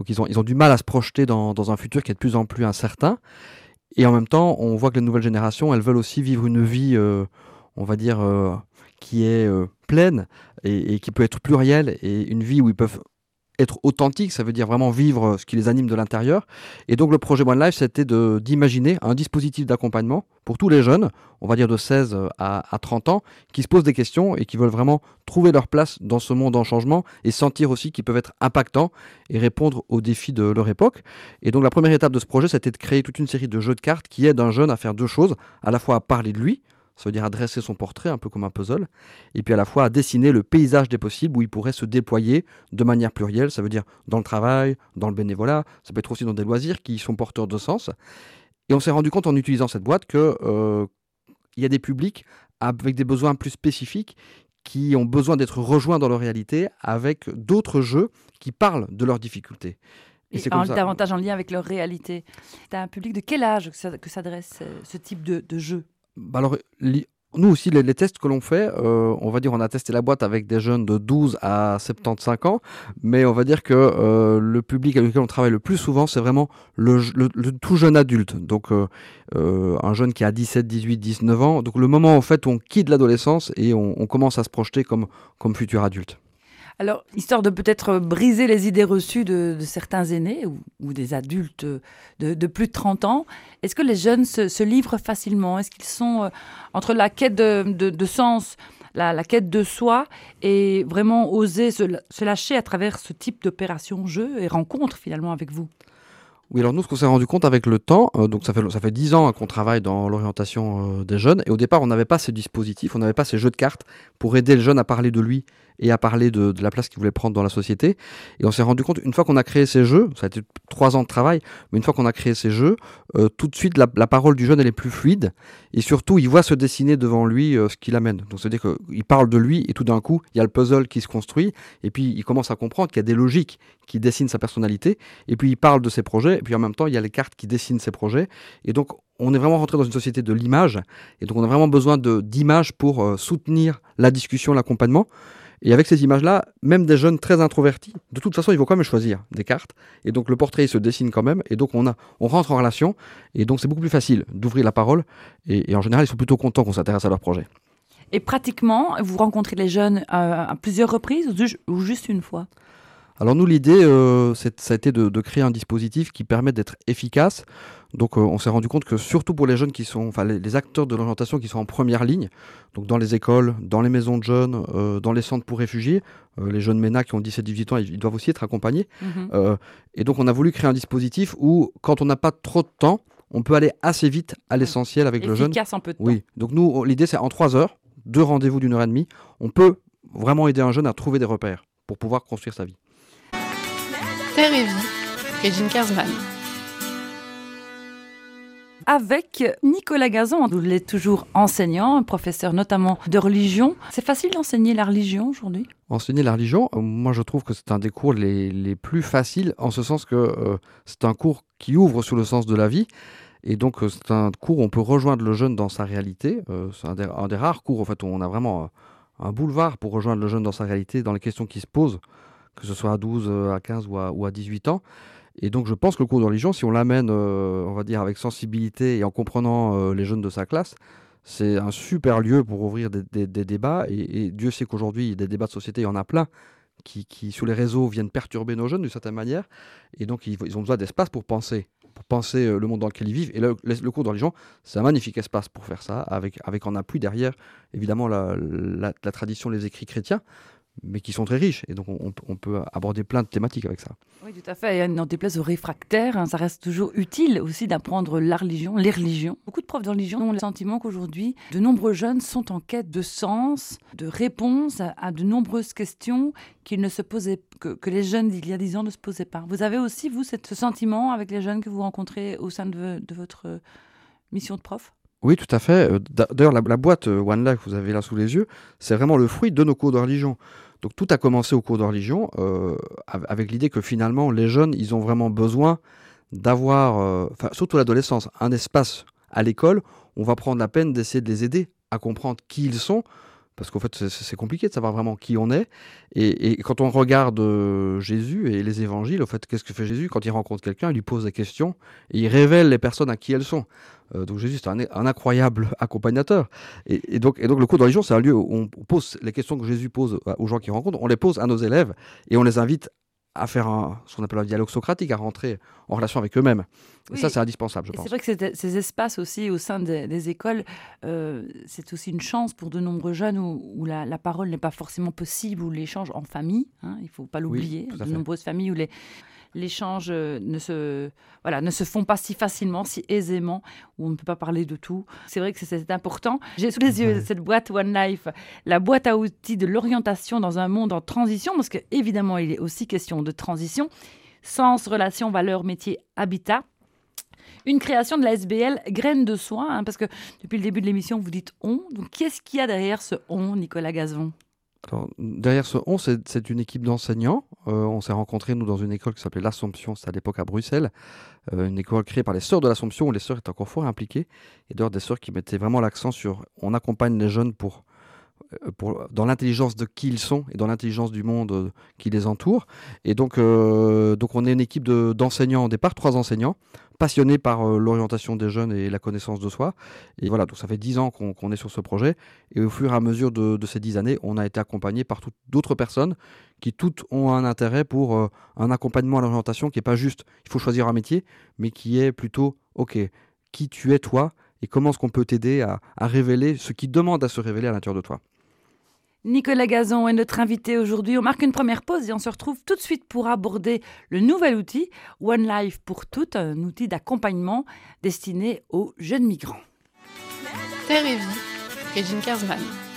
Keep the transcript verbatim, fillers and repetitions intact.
Donc ils ont, ils ont du mal à se projeter dans, dans un futur qui est de plus en plus incertain. Et en même temps, on voit que les nouvelles générations, elles veulent aussi vivre une vie, euh, on va dire, euh, qui est euh, pleine et, et qui peut être plurielle, et une vie où ils peuvent être authentiques, ça veut dire vraiment vivre ce qui les anime de l'intérieur. Et donc le projet One Life, c'était de, d'imaginer un dispositif d'accompagnement pour tous les jeunes, on va dire de seize à, à trente ans, qui se posent des questions et qui veulent vraiment trouver leur place dans ce monde en changement et sentir aussi qu'ils peuvent être impactants et répondre aux défis de leur époque. Et donc la première étape de ce projet, c'était de créer toute une série de jeux de cartes qui aident un jeune à faire deux choses, à la fois à parler de lui, ça veut dire à dresser son portrait, un peu comme un puzzle, et puis à la fois à dessiner le paysage des possibles où il pourrait se déployer de manière plurielle, ça veut dire dans le travail, dans le bénévolat, ça peut être aussi dans des loisirs qui sont porteurs de sens. Et on s'est rendu compte en utilisant cette boîte qu'il euh, y a des publics avec des besoins plus spécifiques qui ont besoin d'être rejoints dans leur réalité avec d'autres jeux qui parlent de leurs difficultés. Et, et c'est en, davantage en lien avec leur réalité. Tu as un public de quel âge que, ça, que s'adresse ce type de, de jeu ? Bah alors, li- nous aussi, les, les tests que l'on fait, euh, on va dire, on a testé la boîte avec des jeunes de douze à soixante-quinze ans, mais on va dire que euh, le public avec lequel on travaille le plus souvent, c'est vraiment le, le, le tout jeune adulte. Donc, euh, euh, un jeune qui a dix-sept, dix-huit, dix-neuf ans. Donc, le moment en fait où on quitte l'adolescence et on, on commence à se projeter comme, comme futur adulte. Alors, histoire de peut-être briser les idées reçues de, de certains aînés ou, ou des adultes de, de plus de trente ans, est-ce que les jeunes se, se livrent facilement ? Est-ce qu'ils sont euh, entre la quête de, de, de sens, la, la quête de soi et vraiment oser se, se lâcher à travers ce type d'opération-jeu et rencontre finalement avec vous ? Oui, alors nous, ce qu'on s'est rendu compte avec le temps, euh, donc ça fait, ça fait dix ans hein, qu'on travaille dans l'orientation euh, des jeunes, et au départ, on n'avait pas ces dispositifs, on n'avait pas ces jeux de cartes pour aider le jeune à parler de lui et à parler de, de la place qu'il voulait prendre dans la société. Et on s'est rendu compte, une fois qu'on a créé ces jeux, ça a été trois ans de travail, mais une fois qu'on a créé ces jeux, euh, tout de suite, la, la parole du jeune, elle est plus fluide, et surtout, il voit se dessiner devant lui euh, ce qu'il amène. Donc, c'est-à-dire qu'il parle de lui, et tout d'un coup, il y a le puzzle qui se construit, et puis il commence à comprendre qu'il y a des logiques qui dessinent sa personnalité, et puis il parle de ses projets, et puis en même temps, il y a les cartes qui dessinent ses projets, et donc, on est vraiment rentré dans une société de l'image, et donc on a vraiment besoin de, d'images pour euh, soutenir la discussion, l'accompagnement. Et avec ces images-là, même des jeunes très introvertis, de toute façon, ils vont quand même choisir des cartes. Et donc, le portrait, il se dessine quand même. Et donc, on, a, on rentre en relation. Et donc, c'est beaucoup plus facile d'ouvrir la parole. Et, et en général, ils sont plutôt contents qu'on s'intéresse à leur projet. Et pratiquement, vous rencontrez les jeunes euh, à plusieurs reprises ou juste une fois ? Alors nous, l'idée, euh, c'est, ça a été de, de créer un dispositif qui permet d'être efficace. Donc euh, on s'est rendu compte que surtout pour les jeunes qui sont, enfin les, les acteurs de l'orientation qui sont en première ligne, donc dans les écoles, dans les maisons de jeunes, euh, dans les centres pour réfugiés, euh, les jeunes MENA qui ont dix-sept dix-huit ans, ils, ils doivent aussi être accompagnés. Mmh. Euh, et donc on a voulu créer un dispositif où, quand on n'a pas trop de temps, on peut aller assez vite à l'essentiel avec efficace le jeune. Efficace en peu de temps. Oui, donc nous, l'idée c'est en trois heures, deux rendez-vous d'une heure et demie, on peut vraiment aider un jeune à trouver des repères pour pouvoir construire sa vie. Terre et vie, Régine Kersman. Avec Nicolas Gazan, vous l'êtes toujours enseignant, professeur notamment de religion. C'est facile d'enseigner la religion aujourd'hui ? Enseigner la religion, euh, moi je trouve que c'est un des cours les, les plus faciles, en ce sens que euh, c'est un cours qui ouvre sur le sens de la vie. Et donc euh, c'est un cours où on peut rejoindre le jeune dans sa réalité. Euh, c'est un des, un des rares cours en fait, où on a vraiment un boulevard pour rejoindre le jeune dans sa réalité, dans les questions qui se posent, que ce soit à douze, à quinze ou à, ou à dix-huit ans. Et donc je pense que le cours de religion, si on l'amène, euh, on va dire, avec sensibilité et en comprenant euh, les jeunes de sa classe, c'est un super lieu pour ouvrir des, des, des débats. Et, et Dieu sait qu'aujourd'hui, des débats de société, il y en a plein qui, qui, sur les réseaux, viennent perturber nos jeunes d'une certaine manière. Et donc ils, ils ont besoin d'espace pour penser, pour penser euh, le monde dans lequel ils vivent. Et le, le, le cours de religion, c'est un magnifique espace pour faire ça, avec, avec en appui derrière, évidemment, la, la, la tradition, les écrits chrétiens, mais qui sont très riches. Et donc, on, on peut aborder plein de thématiques avec ça. Oui, tout à fait. Et dans des places aux réfractaires, hein, ça reste toujours utile aussi d'apprendre la religion, les religions. Beaucoup de profs de religion ont le sentiment qu'aujourd'hui, de nombreux jeunes sont en quête de sens, de réponses à, à de nombreuses questions qu'ils ne se posaient, que, que les jeunes d'il y a dix ans ne se posaient pas. Vous avez aussi, vous, cette, ce sentiment avec les jeunes que vous rencontrez au sein de, de votre mission de prof ? Oui, tout à fait. D'ailleurs, la, la boîte One Life que vous avez là sous les yeux, c'est vraiment le fruit de nos cours de religion. Donc tout a commencé au cours de religion euh, avec l'idée que finalement, les jeunes, ils ont vraiment besoin d'avoir, euh, surtout l'adolescence, un espace à l'école où on va prendre la peine d'essayer de les aider à comprendre qui ils sont, parce qu'en fait, c'est, c'est compliqué de savoir vraiment qui on est. Et, et quand on regarde euh, Jésus et les évangiles, en fait, qu'est-ce que fait Jésus? Quand il rencontre quelqu'un, il lui pose des questions et il révèle les personnes à qui elles sont. Euh, donc Jésus, c'est un, un incroyable accompagnateur. Et, et, donc, et donc le cours de religion, c'est un lieu où on pose les questions que Jésus pose aux gens qu'il rencontre, on les pose à nos élèves et on les invite à faire un, ce qu'on appelle un dialogue socratique, à rentrer en relation avec eux-mêmes. Et Oui, ça, c'est indispensable, je et pense. c'est vrai que ces, ces espaces aussi au sein des, des écoles, euh, c'est aussi une chance pour de nombreux jeunes où, où la, la parole n'est pas forcément possible, où l'échange en famille, hein, il ne faut pas l'oublier, tout à de fait. nombreuses familles où les, l'échange euh, ne se, voilà, ne se font pas si facilement, si aisément, où on ne peut pas parler de tout. C'est vrai que c'est, c'est important. J'ai sous les yeux Ouais. cette boîte One Life, la boîte à outils de l'orientation dans un monde en transition, parce qu'évidemment, il est aussi question de transition. Sens, relations, valeurs, métiers, habitat. Une création de la S B L Graines de Soie, hein, parce que depuis le début de l'émission, vous dites « on ». Donc, qu'est-ce qu'il y a derrière ce « on », Nicolas Gazon? Alors, derrière ce on, c'est, c'est une équipe d'enseignants. Euh, on s'est rencontrés, nous, dans une école qui s'appelait l'Assomption, c'était à l'époque à Bruxelles. Euh, une école créée par les Sœurs de l'Assomption, où les sœurs étaient encore fort impliquées. Et d'ailleurs, des sœurs qui mettaient vraiment l'accent sur « on accompagne les jeunes pour... Pour, dans l'intelligence de qui ils sont et dans l'intelligence du monde euh, qui les entoure. Et donc, euh, donc on est une équipe de, d'enseignants au départ, trois enseignants, passionnés par euh, l'orientation des jeunes et la connaissance de soi. Et voilà, donc ça fait dix ans qu'on, qu'on est sur ce projet. Et au fur et à mesure de, de ces dix années, on a été accompagné par toutes d'autres personnes qui toutes ont un intérêt pour euh, un accompagnement à l'orientation qui n'est pas juste, il faut choisir un métier, mais qui est plutôt, ok, qui tu es toi et comment est-ce qu'on peut t'aider à, à révéler ce qui demande à se révéler à l'intérieur de toi. Nicolas Gazon est notre invité aujourd'hui. On marque une première pause et on se retrouve tout de suite pour aborder le nouvel outil One Life pour toutes, un outil d'accompagnement destiné aux jeunes migrants. Terre et vie, Régine Kersman.